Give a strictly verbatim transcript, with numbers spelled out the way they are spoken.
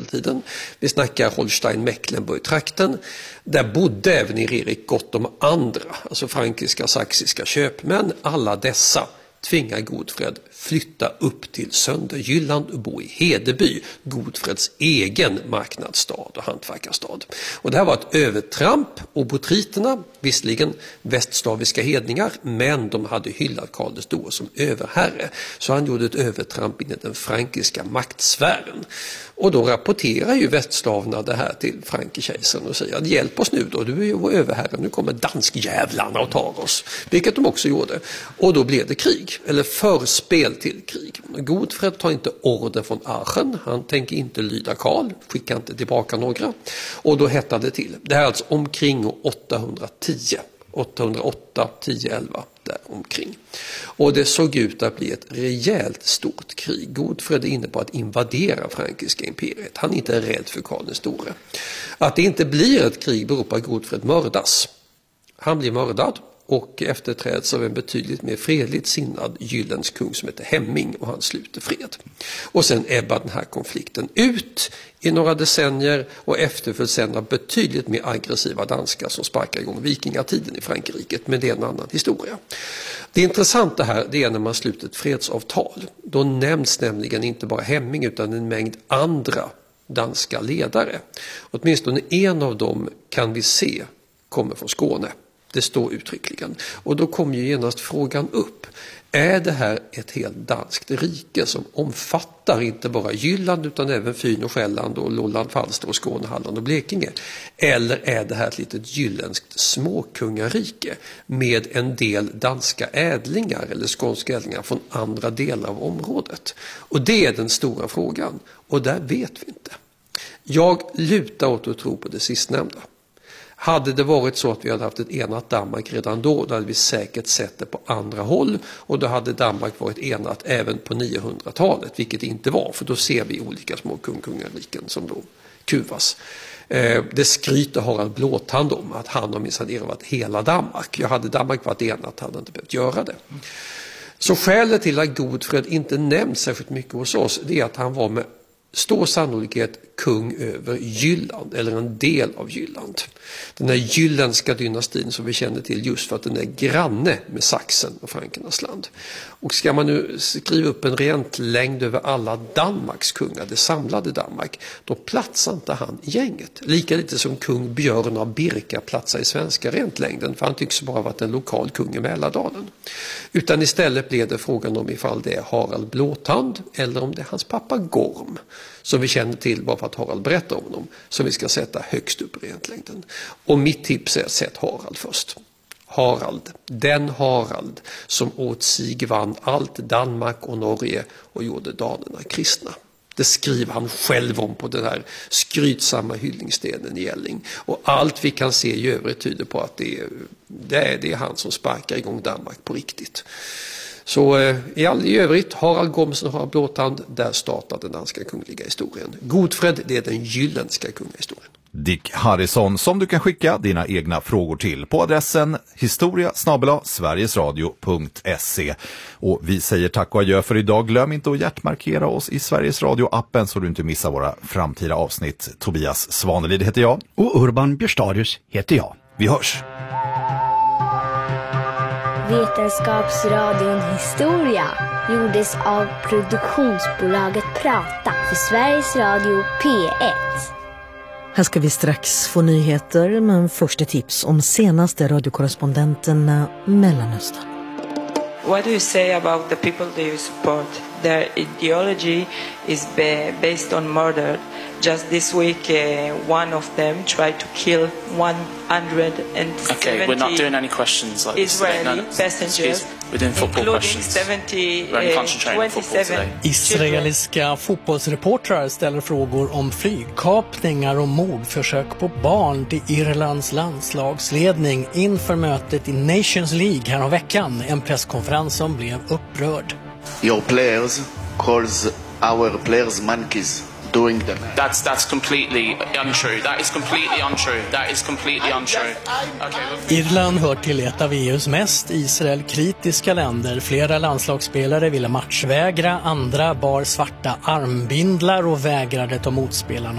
medeltiden. Vi snackar Holstein-Mecklenburg-trakten. Där bodde även Erik gott om andra, alltså frankiska, saxiska köpmän. Alla dessa tvingar Godfred flytta upp till Sönderjylland och bo i Hedeby, Godfreds egen marknadsstad och hantverkarstad. Och det här var ett övertramp, och botriterna, visserligen västslaviska hedningar, men de hade hyllat Karl den store som överherre. Så han gjorde ett övertramp in i den frankiska maktsfären. Och då rapporterar ju västslaverna det här till Frankekejsaren och säger: hjälp oss nu då, du är ju vår överherre, nu kommer danskjävlarna och tar oss. Vilket de också gjorde. Och då blev det krig, eller förspel till krig. Godfred tar inte order från Aachen, han tänker inte lyda Karl, skickar inte tillbaka några. Och då hettade det till. Det här är alltså omkring åttahundratio, åttahundraåtta, tio, elva där omkring. Och det såg ut att bli ett rejält stort krig. Godfred är inne på att invadera frankiska imperiet. Han är inte rädd för Karl den store. Att det inte blir ett krig beror på att Godfred mördas. Han blir mördad och efterträds av en betydligt mer fredligt sinnad Gyllens kung som heter Hemming, och han sluter fred. Och sen ebbar den här konflikten ut i några decennier och efterföljs sen av betydligt mer aggressiva danskar som sparkar igång vikingatiden i Frankrike, men det är en annan historia. Det intressanta här, det är när man sluter ett fredsavtal. Då nämns nämligen inte bara Hemming utan en mängd andra danska ledare. Åtminstone en av dem kan vi se kommer från Skåne. Det står uttryckligen. Och då kommer ju genast frågan upp. Är det här ett helt danskt rike som omfattar inte bara Jylland utan även Fyn och Själland och Lolland, Falster och Skåne, Halland och Blekinge? Eller är det här ett litet gyllenskt småkungarike med en del danska ädlingar eller skånska ädlingar från andra delar av området? Och det är den stora frågan. Och där vet vi inte. Jag lutar åt att tro på det sistnämnda. Hade det varit så att vi hade haft ett enat Danmark redan då, då hade vi säkert sett det på andra håll, och då hade Danmark varit enat även på niohundratalet, vilket det inte var, för då ser vi olika små kung-kungariken som då kuvas. Eh, det skryter Harald Blåtand om att han har minsann erövrat hela Danmark. Jag hade Danmark varit enat hade inte behövt göra det. Så skälet till att Godfred inte nämns särskilt mycket hos oss, det är att han var med stor sannolikhet kung över Jylland, eller en del av Jylland. Den här jylländska dynastin som vi känner till just för att den är granne med Sachsen och Frankernas land. Och ska man nu skriva upp en rent längd över alla Danmarks kungar, det samlade Danmark, då platsar inte han i gänget. Lika lite som kung Björn av Birka platsar i svenska rent längden, för han tycks bara ha varit en lokal kung i Mälardalen. Utan istället blev det frågan om ifall det är Harald Blåtand eller om det är hans pappa Gorm, som vi känner till bara för att Harald berättar om honom, som vi ska sätta högst upp i rentlängden. Och mitt tips är att sätta Harald först. Harald, den Harald som åt sig vann allt Danmark och Norge och gjorde danerna kristna. Det skriver han själv om på den här skrytsamma hyllningsstenen i Gälling. Och allt vi kan se i övrigt tyder på att det är, det är, det är han som sparkar igång Danmark på riktigt. Så eh, i, all, i övrigt, Harald Gormsen och Harald Blåtand, där startar den danska kungliga historien. Godfred, det är den jylländska kungahistorien. Dick Harrison, som du kan skicka dina egna frågor till på adressen historia snabel-a sverigesradio punkt se. Och vi säger tack och adjö för idag. Glöm inte att hjärtmarkera oss i Sveriges Radio-appen så du inte missar våra framtida avsnitt. Tobias Svanelid heter jag. Och Urban Björstadius heter jag. Vi hörs! Vetenskapsradion Historia gjordes av produktionsbolaget Prata för Sveriges Radio P ett. Här ska vi strax få nyheter, men först ett tips om senaste radiokorrespondenterna Mellanöstern. What do you say about the people that you support? Their ideology is ba- based on murder. Just this week, uh, one of them tried to kill one hundred seventy Okay, we're not doing any questions like Israeli this. No, no, passengers, we're doing football including questions. seventy, We're only uh, concentrating on football today. Israeliska fotbollsreportrar ställer frågor om flygkapningar och mordförsök på barn till Irlands landslagsledning inför mötet i Nations League här om veckan. En presskonferens som blev upprörd. Your players calls our players monkeys doing them. That's that's completely untrue. That is completely untrue. That is completely untrue. Okay. Irland hör till ett av E U:s mest Israel-kritiska länder. Flera landslagsspelare ville matchvägra, andra bar svarta armbindlar och vägrade ta motspelarna